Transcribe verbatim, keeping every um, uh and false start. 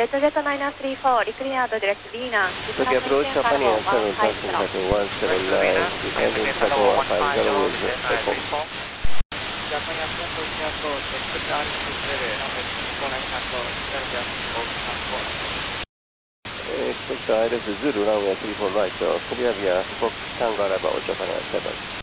レッドジェットナインスリーフォー、リクリアードディレクト Vina。 Tokyo approach Japan seven passing heading one seven nine, descending Samoa five zero with Echo. Japan Airport Tokyo approach, expect altitude level, runway four nine control, Serbia four control. Expect I L S Zulu runway three four right, clear via Fox Tango arrival Japan seven.